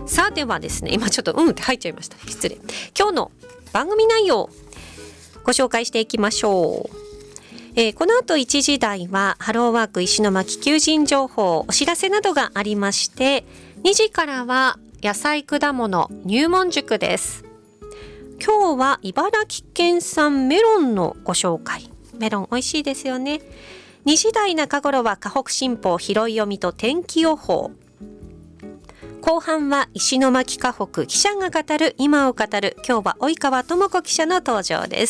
さあではですね、今ちょっとって入っちゃいました。失礼。今日の番組内容ご紹介していきましょう。この後1時台はハローワーク石巻求人情報お知らせなどがありまして、2時からは野菜果物入門塾です。今日は茨城県産メロンのご紹介。メロン美味しいですよね。2時台中頃は河北新報拾い読みと天気予報。後半は石巻河北記者が語る今を語る。今日は及川智子記者の登場です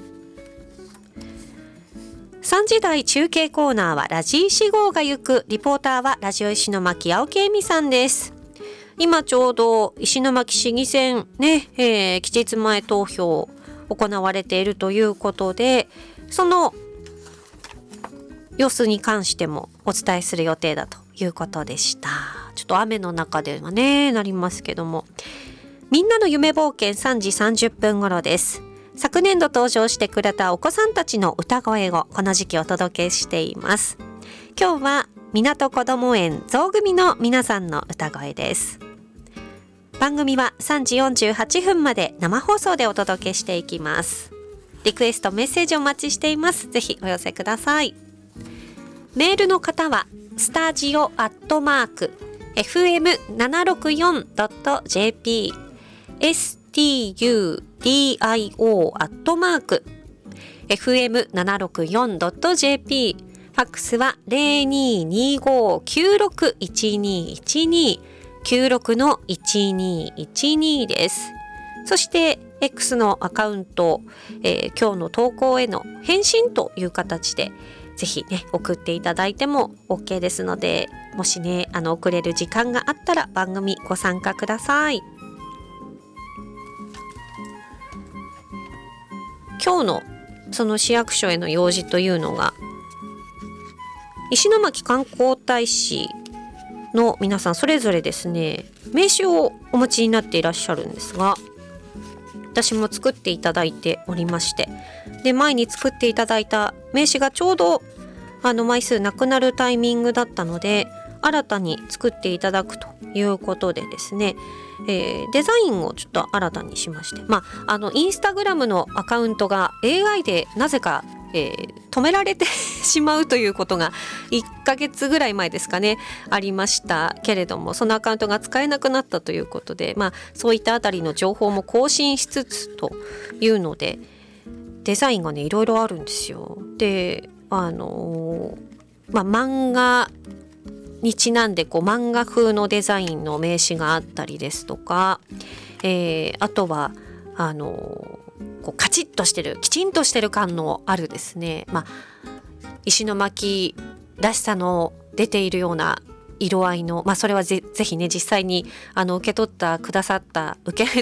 。3時台中継コーナーはラジー4号が行く。リポーターはラジオ石巻青木恵美さんです。今ちょうど石巻市議選ね、期日前投票行われているということで、その様子に関してもお伝えする予定だということでした。ちょっと雨の中ではねなりますけども、みんなの夢冒険3時30分頃です。昨年度登場してくれたお子さんたちの歌声をこの時期お届けしています。今日は港こども園象組の皆さんの歌声です。番組は3時48分まで生放送でお届けしていきます。リクエストメッセージお待ちしています。ぜひお寄せください。メールの方はスタジオ@fm764.jp studio@fm764.jp ファックスは 0225-961212 96-1212 です。そしてX のアカウント、今日の投稿への返信という形でぜひね送っていただいても OK ですので、もしね送れる時間があったら番組ご参加ください。今日のその市役所への用事というのが、石巻観光大使の皆さんそれぞれですね名刺をお持ちになっていらっしゃるんですが、私も作っていただいておりまして、で前に作っていただいた名刺がちょうど枚数なくなるタイミングだったので、新たに作っていただくということでですね、デザインをちょっと新たにしまして、インスタグラムのアカウントが AI でなぜか、止められてしまうということが1ヶ月ぐらい前ですかねありましたけれども、そのアカウントが使えなくなったということで、そういったあたりの情報も更新しつつというので、デザインがねいろいろあるんですよ。で漫画にちなんで漫画風のデザインの名刺があったりですとか、あとはカチッとしてるきちんとしてる感のあるですね、石巻らしさの出ているような色合いの、それはぜひね実際に受け取ってくださった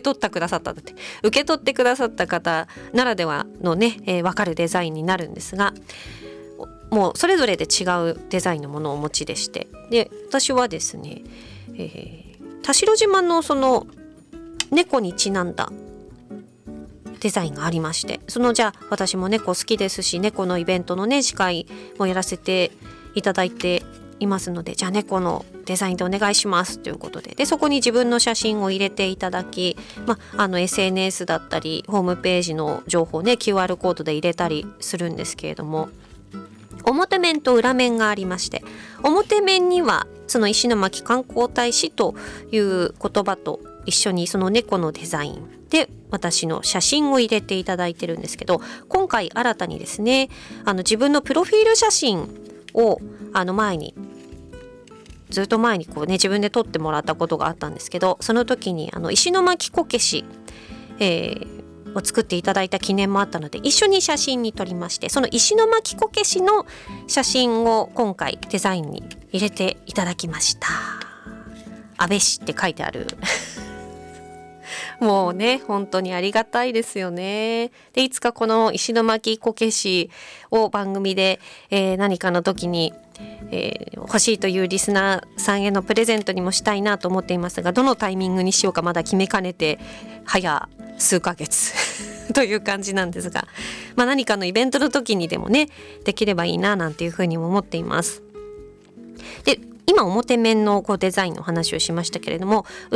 方ならではのね、分かるデザインになるんですが、もうそれぞれで違うデザインのものをお持ちでして、で私はですね、田代島のその猫にちなんだデザインがありまして、じゃあ私も猫好きですし、猫のイベントのね司会もやらせていただいていますので、じゃあ猫のデザインでお願いしますということで、そこに自分の写真を入れていただき、SNS だったりホームページの情報ね QR コードで入れたりするんですけれども、表面と裏面がありまして、表面にはその石巻観光大使という言葉と一緒にその猫のデザインで私の写真を入れていただいてるんですけど、今回新たにですね自分のプロフィール写真をずっと前に自分で撮ってもらったことがあったんですけど、その時に石巻こけし、を作っていただいた記念もあったので一緒に写真に撮りまして、その石巻こけしの写真を今回デザインに入れていただきました。安倍氏って書いてあるもうね本当にありがたいですよね。でいつかこの石巻こけしを番組で、何かの時に、欲しいというリスナーさんへのプレゼントにもしたいなと思っていますが、どのタイミングにしようかまだ決めかねて早数ヶ月という感じなんですが、何かのイベントの時にでもねできればいいななんていうふうにも思っています。で今表面のデザインの話をしましたけれども、